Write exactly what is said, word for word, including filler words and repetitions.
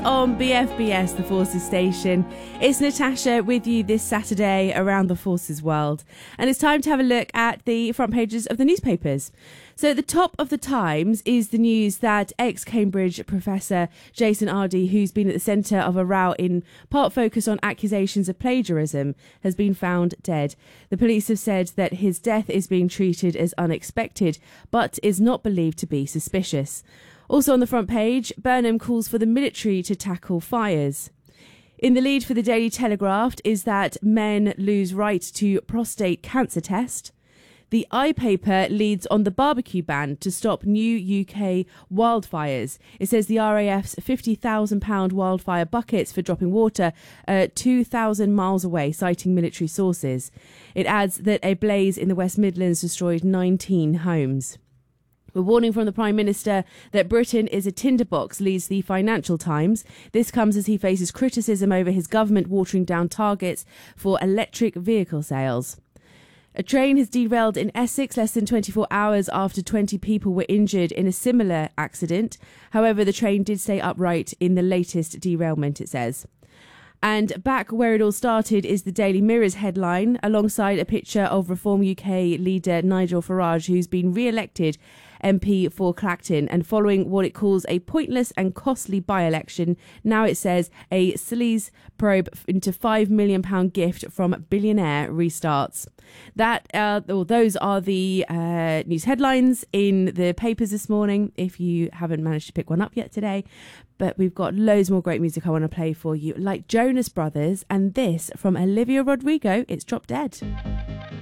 on B F B S, the Forces station. It's Natasha with you this Saturday around the Forces world. And it's time to have a look at the front pages of the newspapers. So at the top of the Times is the news that ex-Cambridge professor Jason Ardie, who's been at the centre of a row in part focus on accusations of plagiarism, has been found dead. The police have said that his death is being treated as unexpected, but is not believed to be suspicious. Also on the front page, Burnham calls for the military to tackle fires. In the lead for the Daily Telegraph is that men lose right to prostate cancer test. The iPaper leads on the barbecue ban to stop new U K wildfires. It says the R A F's fifty thousand pounds wildfire buckets for dropping water are two thousand miles away, citing military sources. It adds that a blaze in the West Midlands destroyed nineteen homes. A warning from the Prime Minister that Britain is a tinderbox leads the Financial Times. This comes as he faces criticism over his government watering down targets for electric vehicle sales. A train has derailed in Essex less than twenty-four hours after twenty people were injured in a similar accident. However, the train did stay upright in the latest derailment, it says. And back where it all started is the Daily Mirror's headline, alongside a picture of Reform U K leader Nigel Farage, who's been re-elected M P for Clacton, and following what it calls a pointless and costly by-election, now it says a sleaze probe into five million pounds gift from billionaire restarts. That, uh, or those are the uh, news headlines in the papers this morning, if you haven't managed to pick one up yet today. But we've got loads more great music I want to play for you, like Jonas Brothers and this from Olivia Rodrigo, It's Drop Dead.